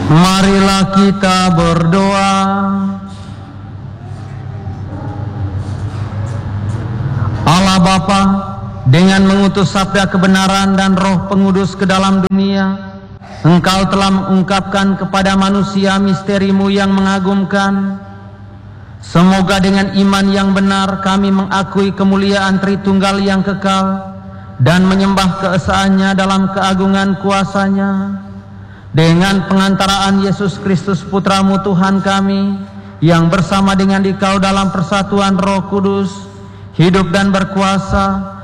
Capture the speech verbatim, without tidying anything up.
Marilah kita berdoa. Allah Bapa, dengan mengutus sabda kebenaran dan Roh Pengudus ke dalam dunia, Engkau telah mengungkapkan kepada manusia misteri-Mu yang mengagumkan. Semoga dengan iman yang benar kami mengakui kemuliaan Tritunggal yang kekal dan menyembah keesaannya dalam keagungan kuasa-Nya. Dengan pengantaraan Yesus Kristus Putra-Mu Tuhan kami, yang bersama dengan Dikau dalam persatuan Roh Kudus, hidup dan berkuasa